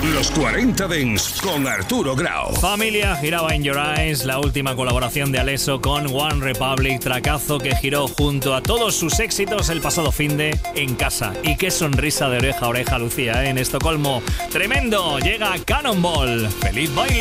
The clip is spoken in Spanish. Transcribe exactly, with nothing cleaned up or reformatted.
Los cuarenta Dance con Arturo Grau. Familia giraba In Your Eyes, la última colaboración de Alesso con One Republic, tracazo que giró junto a todos sus éxitos el pasado finde en casa. Y qué sonrisa de oreja a oreja lucía, ¿eh? En Estocolmo. Tremendo, llega Cannonball. ¡Feliz baile!